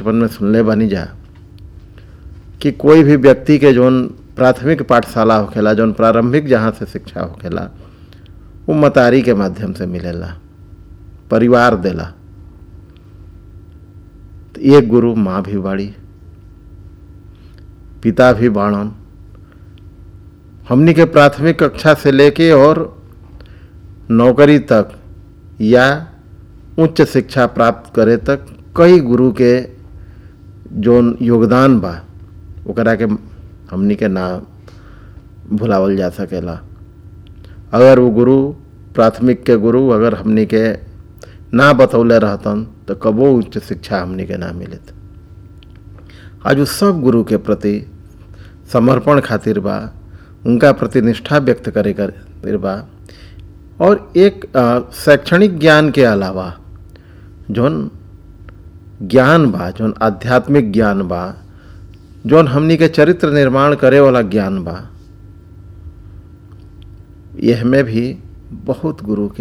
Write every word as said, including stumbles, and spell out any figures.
बचपन में सुनले बनी जा कि कोई भी व्यक्ति के जौन प्राथमिक पाठशाला होखेला, जौन प्रारंभिक जहाँ से शिक्षा होखेला, वो मतारी के माध्यम से मिलेला, परिवार देला। तो एक गुरु माँ भी बाड़ी, पिता भी बाणन। हमनी के प्राथमिक कक्षा से लेके और नौकरी तक या उच्च शिक्षा प्राप्त करे तक कई गुरु के जौन योगदान बा ओकरा के हमनी के ना भुलावल जा सकेला। अगर वो गुरु प्राथमिक के गुरु अगर हमनी के ना बतौले रहतन तो कबो उच्च शिक्षा हमनी के ना मिलत। आज उस सब गुरु के प्रति समर्पण खातिर बा, उनका प्रति निष्ठा व्यक्त करे खातिर बा। और एक शैक्षणिक ज्ञान के अलावा जौन ज्ञान बा, जौन आध्यात्मिक ज्ञान बा, जौन हमनी के चरित्र निर्माण करे वाला ज्ञान बा, यह में भी बहुत गुरु के